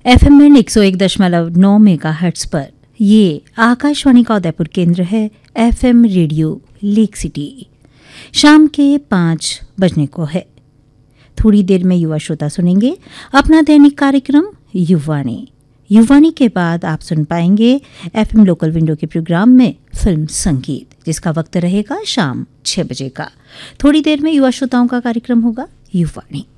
FM में 101.9 megahertz पर ये आकाशवाणी का उदयपुर केंद्र है। FM radio lake city. शाम के 5 बजने को है। थोड़ी देर में युवा श्रोता सुनेंगे अपना दैनिक कार्यक्रम युवाणी। युवाणी के बाद आप सुन पाएंगे FM लोकल विंडो के प्रोग्राम में फिल्म संगीत, जिसका वक्त रहेगा शाम 6 बजे का। थोड़ी देर में युवा श्रोताओं का कार्यक्रम होगा युवाणी।